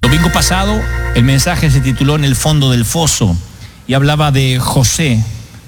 Domingo pasado el mensaje se tituló En el fondo del foso y hablaba de José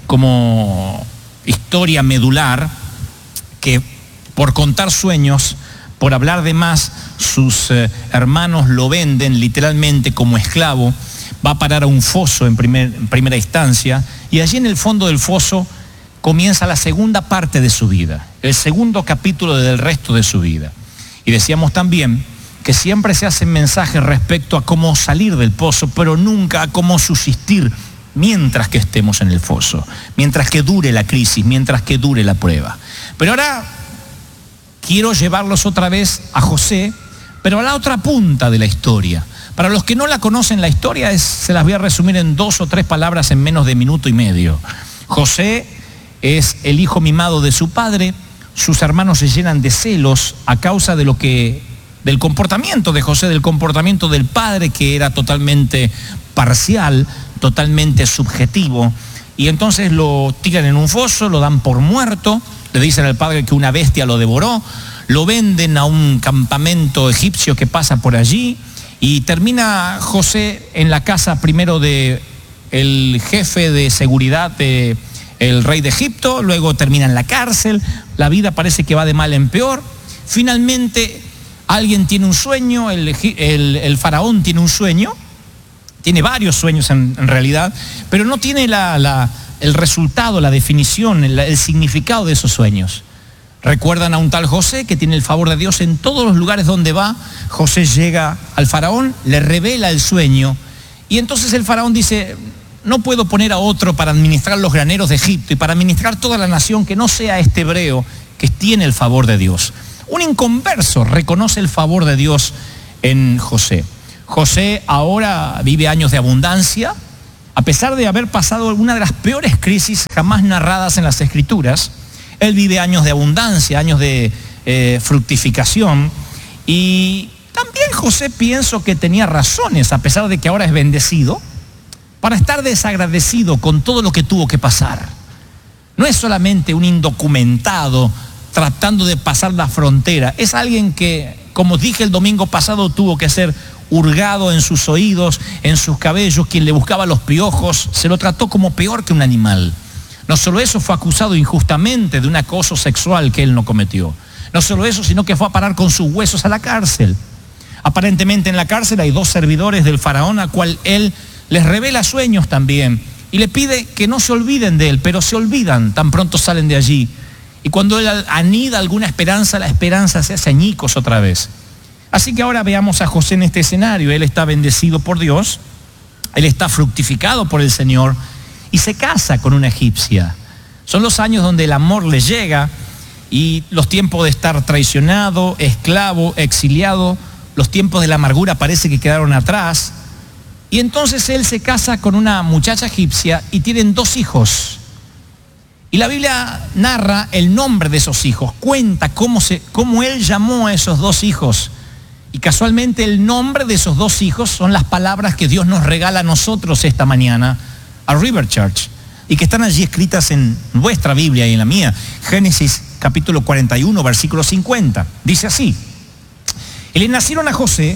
como historia medular que por contar sueños, por hablar de más, sus hermanos lo venden literalmente como esclavo, va a parar a un foso en primera instancia y allí en el fondo del foso comienza la segunda parte de su vida, el segundo capítulo del resto de su vida. Y decíamos también que siempre se hacen mensajes respecto a cómo salir del pozo, pero nunca a cómo subsistir mientras que estemos en el foso, mientras que dure la crisis, mientras que dure la prueba. Pero ahora quiero llevarlos otra vez a José, pero a la otra punta de la historia. Para los que no la conocen, la historia se las voy a resumir en 2 o 3 palabras en menos de minuto y medio. José es el hijo mimado de su padre, sus hermanos se llenan de celos a causa de del comportamiento de José, del comportamiento del padre, que era totalmente parcial, totalmente subjetivo, y entonces lo tiran en un foso, lo dan por muerto, le dicen al padre que una bestia lo devoró, lo venden a un campamento egipcio que pasa por allí, y termina José en la casa primero del jefe de seguridad del rey de Egipto, luego termina en la cárcel, la vida parece que va de mal en peor. Finalmente alguien tiene un sueño, el faraón tiene un sueño, tiene varios sueños en realidad, pero no tiene el resultado, la definición, el significado de esos sueños. Recuerdan a un tal José que tiene el favor de Dios en todos los lugares donde va. José llega al faraón, le revela el sueño y entonces el faraón dice: no puedo poner a otro para administrar los graneros de Egipto y para administrar toda la nación que no sea este hebreo que tiene el favor de Dios. Un inconverso reconoce el favor de Dios en José. José ahora vive años de abundancia, a pesar de haber pasado una de las peores crisis jamás narradas en las Escrituras. Él vive años de abundancia, años de fructificación, y también José pienso que tenía razones, a pesar de que ahora es bendecido, para estar desagradecido con todo lo que tuvo que pasar. No es solamente un indocumentado tratando de pasar la frontera, es alguien que, como dije el domingo pasado, tuvo que ser hurgado en sus oídos, en sus cabellos. Quien le buscaba los piojos se lo trató como peor que un animal. No solo eso, fue acusado injustamente de un acoso sexual que él no cometió. No solo eso, sino que fue a parar con sus huesos a la cárcel. Aparentemente en la cárcel hay 2 servidores del faraón a cual él les revela sueños también y le pide que no se olviden de él, pero se olvidan tan pronto salen de allí. Y cuando él anida alguna esperanza, la esperanza se hace añicos otra vez. Así que ahora veamos a José en este escenario. Él está bendecido por Dios, él está fructificado por el Señor y se casa con una egipcia. Son los años donde el amor le llega y los tiempos de estar traicionado, esclavo, exiliado, los tiempos de la amargura parece que quedaron atrás. Y entonces él se casa con una muchacha egipcia y tienen 2 hijos. Y la Biblia narra el nombre de esos hijos, cuenta cómo él llamó a esos 2 hijos. Y casualmente el nombre de esos 2 hijos son las palabras que Dios nos regala a nosotros esta mañana, a River Church, y que están allí escritas en vuestra Biblia y en la mía. Génesis capítulo 41, versículo 50. Dice así: y le nacieron a José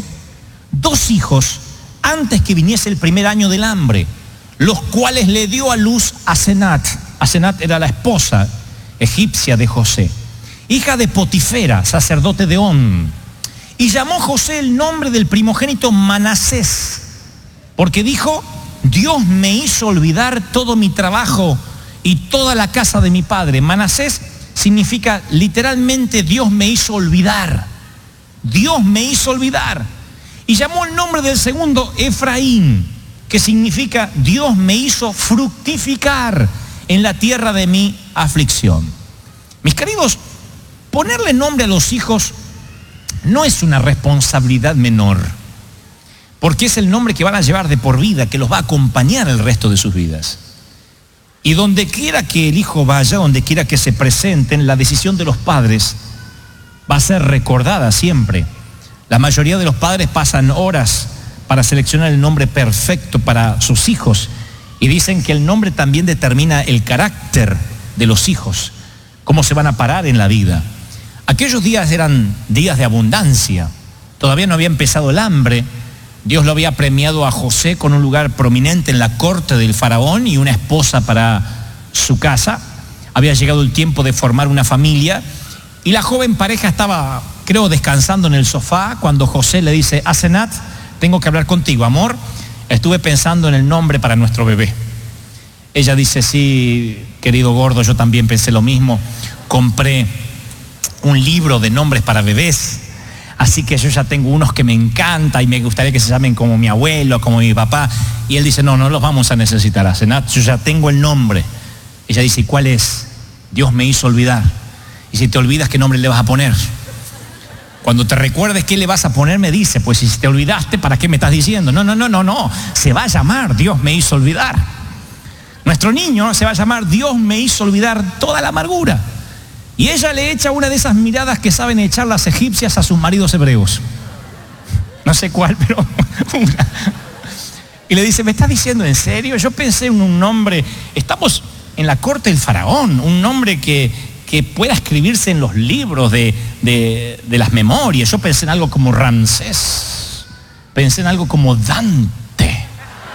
2 hijos antes que viniese el primer año del hambre, los cuales le dio a luz a Senat. Asenat era la esposa egipcia de José, hija de Potifera, sacerdote de On. Y llamó José el nombre del primogénito Manasés, porque dijo: Dios me hizo olvidar todo mi trabajo y toda la casa de mi padre. Manasés significa literalmente Dios me hizo olvidar. Dios me hizo olvidar. Y llamó el nombre del segundo Efraín, que significa Dios me hizo fructificar en la tierra de mi aflicción. Mis queridos, ponerle nombre a los hijos no es una responsabilidad menor, porque es el nombre que van a llevar de por vida, que los va a acompañar el resto de sus vidas. Y donde quiera que el hijo vaya, donde quiera que se presenten, la decisión de los padres va a ser recordada siempre. La mayoría de los padres pasan horas para seleccionar el nombre perfecto para sus hijos. Y dicen que el nombre también determina el carácter de los hijos, cómo se van a parar en la vida. Aquellos días eran días de abundancia, todavía no había empezado el hambre, Dios lo había premiado a José con un lugar prominente en la corte del faraón y una esposa para su casa. Había llegado el tiempo de formar una familia y la joven pareja estaba, creo, descansando en el sofá cuando José le dice: Asenat, tengo que hablar contigo, amor. Estuve pensando en el nombre para nuestro bebé. Ella dice: sí, querido gordo, yo también pensé lo mismo. Compré un libro de nombres para bebés, así que yo ya tengo unos que me encanta y me gustaría que se llamen como mi abuelo, como mi papá. Y él dice: no los vamos a necesitar, Asenat, yo ya tengo el nombre. Ella dice: ¿y cuál es? Dios me hizo olvidar. Y si te olvidas, ¿qué nombre le vas a poner? Cuando te recuerdes qué le vas a poner, me dice: pues si te olvidaste, ¿para qué me estás diciendo? No, se va a llamar Dios me hizo olvidar. Nuestro niño se va a llamar Dios me hizo olvidar toda la amargura. Y ella le echa una de esas miradas que saben echar las egipcias a sus maridos hebreos. No sé cuál, pero una. Y le dice: ¿me estás diciendo en serio? Yo pensé en un nombre, estamos en la corte del faraón, un nombre que pueda escribirse en los libros de las memorias. Yo pensé en algo como Ramsés, pensé en algo como Dante.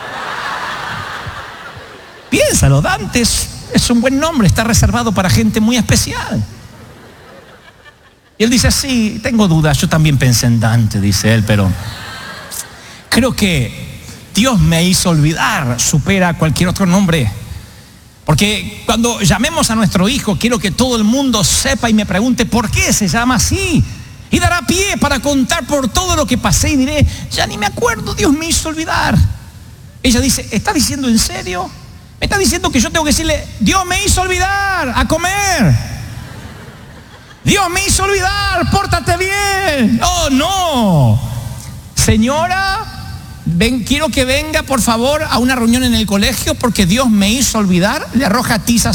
Piénsalo, Dante es un buen nombre, está reservado para gente muy especial. Y él dice: sí, tengo dudas, yo también pensé en Dante, dice él, pero creo que Dios me hizo olvidar, supera cualquier otro nombre. Porque cuando llamemos a nuestro hijo, quiero que todo el mundo sepa y me pregunte por qué se llama así. Y dará pie para contar por todo lo que pasé y diré: ya ni me acuerdo, Dios me hizo olvidar. Ella dice: ¿está diciendo en serio? ¿Me está diciendo que yo tengo que decirle: Dios me hizo olvidar a comer? Dios me hizo olvidar, pórtate bien. Oh, no. Señora, quiero que venga por favor a una reunión en el colegio porque Dios me hizo olvidar. Le arroja tizas